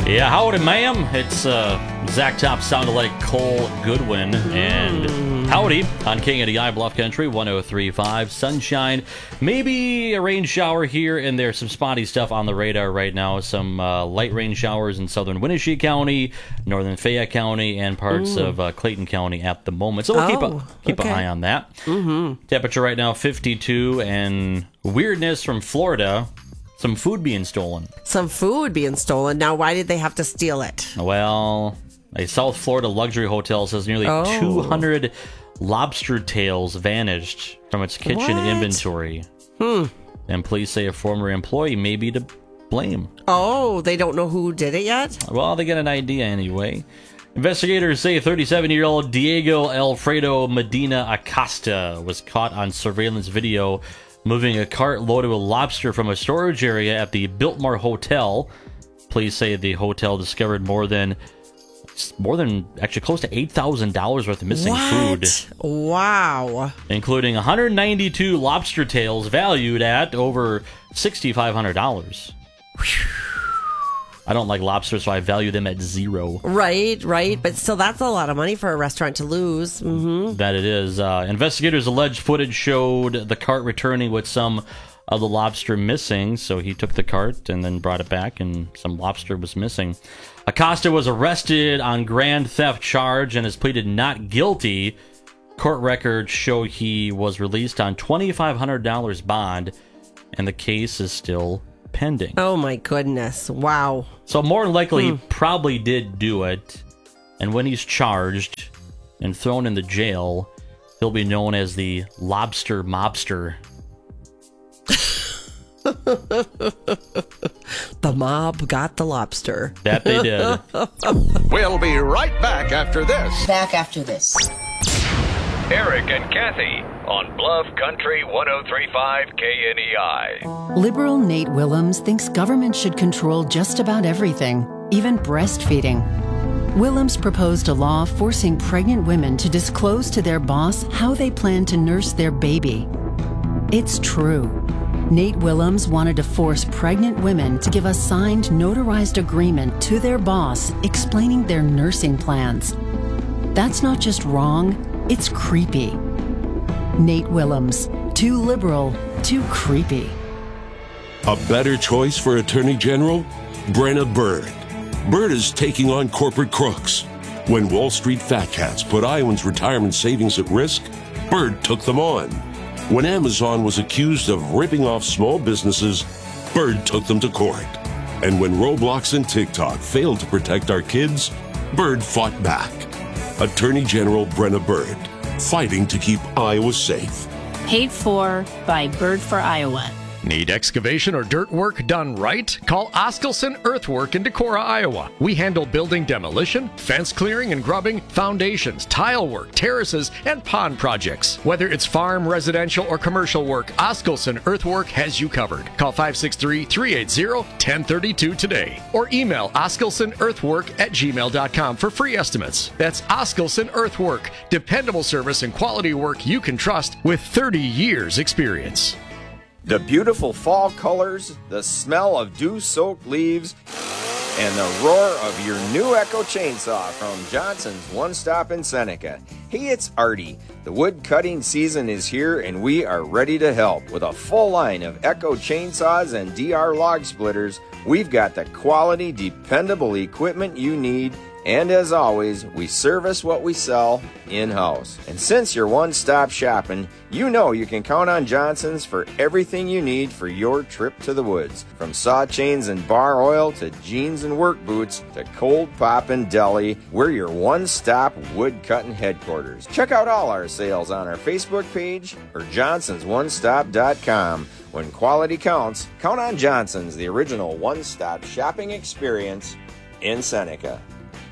Yeah, howdy, ma'am. It's Zach Top sounded like Cole Goodwin. And howdy on King of the I Bluff Country, 103.5. Sunshine. Maybe a rain shower here and there. Some spotty stuff on the radar right now. Some light rain showers in southern Wenatchee County, northern Fayette County, and parts of Clayton County at the moment. So we'll keep an eye on that. Temperature right now, 52. And weirdness from Florida. Some food being stolen. Some food being stolen. Now, why did they have to steal it? Well, a South Florida luxury hotel says nearly 200 lobster tails vanished from its kitchen inventory. And police say a former employee may be to blame. Oh, they don't know who did it yet? Well, they got an idea anyway. Investigators say 37-year-old Diego Alfredo Medina Acosta was caught on surveillance video moving a cart loaded with lobster from a storage area at the Biltmore Hotel. Police say the hotel discovered more than actually close to $8,000 worth of missing food. Wow. Including 192 lobster tails valued at over $6,500. I don't like lobster, so I value them at zero. Right. But still, that's a lot of money for a restaurant to lose. That it is. Investigators allege footage showed the cart returning with some of the lobster missing, so he took the cart and then brought it back, and some lobster was missing. Acosta was arrested on grand theft charge and has pleaded not guilty. Court records show he was released on $2,500 bond, and the case is still pending. Oh my goodness. Wow. So more than likely he probably did do it, and when he's charged and thrown in the jail, he'll be known as the Lobster Mobster. The mob got the lobster. That they did. We'll be right back after this. Eric and Kathy on Bluff Country 103.5 KNEI. Liberal Nate Willems thinks government should control just about everything, even breastfeeding. Willems proposed a law forcing pregnant women to disclose to their boss how they plan to nurse their baby. It's true. Nate Willems wanted to force pregnant women to give a signed, notarized agreement to their boss explaining their nursing plans. That's not just wrong, it's creepy. Nate Willems, too liberal, too creepy. A better choice for Attorney General? Brenna Bird. Bird is taking on corporate crooks. When Wall Street fat cats put Iowans' retirement savings at risk, Bird took them on. When Amazon was accused of ripping off small businesses, Bird took them to court. And when Roblox and TikTok failed to protect our kids, Bird fought back. Attorney General Brenna Bird, fighting to keep Iowa safe. Paid for by Bird for Iowa. Need excavation or dirt work done right? Call Oskelson Earthwork in Decorah, Iowa. We handle building demolition, fence clearing and grubbing, foundations, tile work, terraces, and pond projects. Whether it's farm, residential, or commercial work, Oskelson Earthwork has you covered. Call 563-380-1032 today or email oskelsonEarthwork@gmail.com for free estimates. That's Oskelson Earthwork, dependable service and quality work you can trust with 30 years experience. The beautiful fall colors, the smell of dew-soaked leaves, and the roar of your new Echo chainsaw from Johnson's One Stop in Seneca. Hey, it's Artie. The wood cutting season is here and we are ready to help. With a full line of Echo chainsaws and DR log splitters, we've got the quality, dependable equipment you need. And as always, we service what we sell in-house. And since you're one-stop shopping, you know you can count on Johnson's for everything you need for your trip to the woods. From saw chains and bar oil to jeans and work boots to cold pop and deli, we're your one-stop wood-cutting headquarters. Check out all our sales on our Facebook page or johnsonsonestop.com. When quality counts, count on Johnson's, the original one-stop shopping experience in Seneca.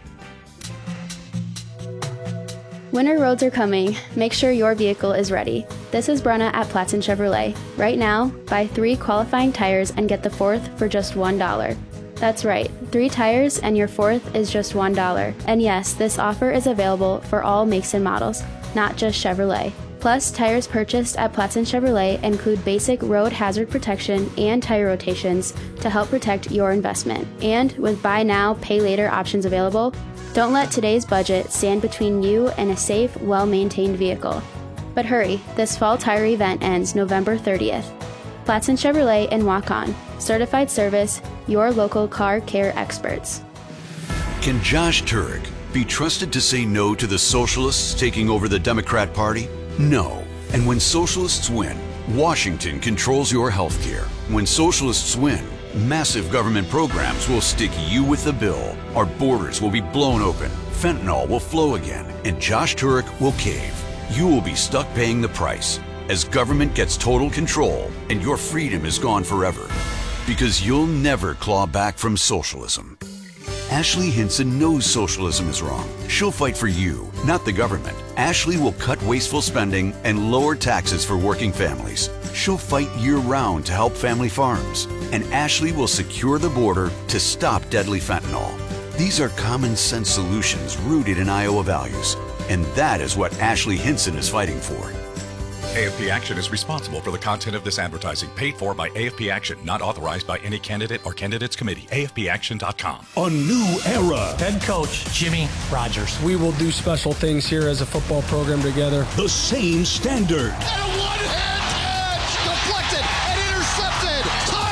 Winter roads are coming. Make sure your vehicle is ready. This is Brenna at Platson Chevrolet. Right now, buy 3 qualifying tires and get the 4th for just $1. That's right, 3 tires and your 4th is just $1. And yes, this offer is available for all makes and models, not just Chevrolet. Plus, tires purchased at Platson Chevrolet include basic road hazard protection and tire rotations to help protect your investment. And with buy now, pay later options available, don't let today's budget stand between you and a safe, well-maintained vehicle. But hurry, this fall tire event ends November 30th. Platson Chevrolet and Waukon. Certified service, your local car care experts. Can Josh Turek be trusted to say no to the socialists taking over the Democrat Party? No. And when socialists win, Washington controls your health care. When socialists win, massive government programs will stick you with the bill. Our borders will be blown open, fentanyl will flow again, and Josh Turek will cave. You will be stuck paying the price as government gets total control and your freedom is gone forever. Because you'll never claw back from socialism. Ashley Hinson knows socialism is wrong. She'll fight for you, not the government. Ashley will cut wasteful spending and lower taxes for working families. She'll fight year-round to help family farms. And Ashley will secure the border to stop deadly fentanyl. These are common-sense solutions rooted in Iowa values. And that is what Ashley Hinson is fighting for. AFP Action is responsible for the content of this advertising, paid for by AFP Action, not authorized by any candidate or candidates committee. AFPAction.com. A new era. Head coach Jimmy Rogers. We will do special things here as a football program together. The same standard. And a one-hand catch! Deflected and intercepted!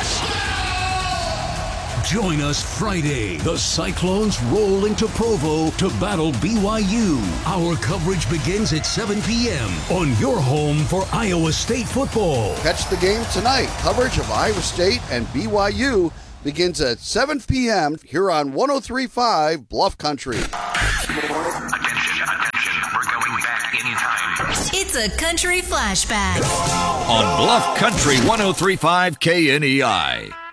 Touchdown! Join us Friday. The Cyclones roll into Provo to battle BYU. Our coverage begins at 7 p.m. on your home for Iowa State football. Catch the game tonight. Coverage of Iowa State and BYU begins at 7 p.m. here on 103.5 Bluff Country. Attention, we're going back in time. It's a country flashback On Bluff Country 103.5 KNEI.